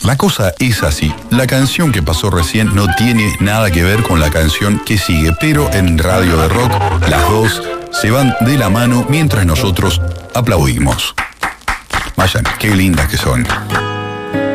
La cosa es así. La canción que pasó recién no tiene nada que ver con la canción que sigue, pero en Radio de Rock las dos se van de la mano mientras nosotros aplaudimos. Vayan, qué lindas que son.